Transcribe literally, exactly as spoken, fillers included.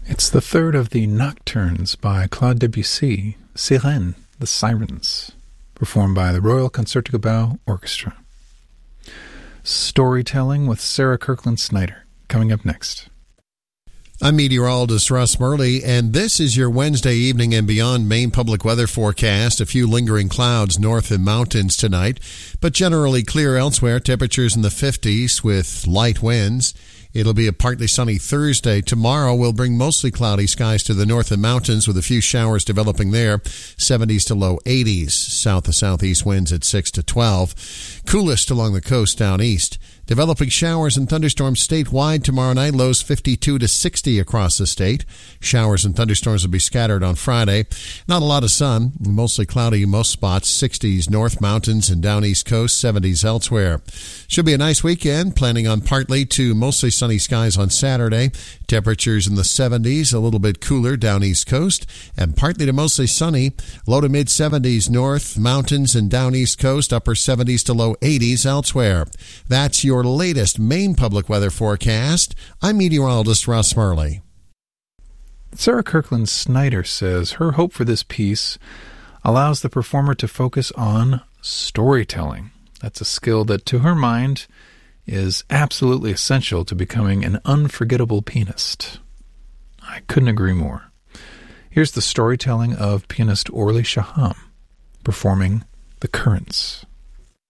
It's the third of the Nocturnes by Claude Debussy, Sirène, the Sirens, performed by the Royal Concertgebouw Orchestra. Storytelling with Sarah Kirkland Snyder, coming up next. I'm meteorologist Russ Murley, and this is your Wednesday evening and beyond Maine public weather forecast. A few lingering clouds north of mountains tonight, but generally clear elsewhere. Temperatures in the fifties with light winds. It'll be a partly sunny Thursday. Tomorrow will bring mostly cloudy skies to the north of mountains with a few showers developing there. seventies to low eighties. South to southeast winds at six to twelve. Coolest along the coast down east. Developing showers and thunderstorms statewide tomorrow night. Lows fifty-two to sixty across the state. Showers and thunderstorms will be scattered on Friday. Not a lot of sun. Mostly cloudy in most spots. sixties north mountains and down east coast. seventies elsewhere. Should be a nice weekend. Planning on partly to mostly sunny skies on Saturday. Temperatures in the seventies. A little bit cooler down east coast. And partly to mostly sunny. Low to mid seventies north mountains and down east coast. Upper seventies to low eighties elsewhere. That's your latest Maine public weather forecast. I'm meteorologist Russ Murley. Sarah Kirkland Snyder says her hope for this piece allows the performer to focus on storytelling. That's a skill that, to her mind, is absolutely essential to becoming an unforgettable pianist. I couldn't agree more. Here's the storytelling of pianist Orly Shaham performing The Currents.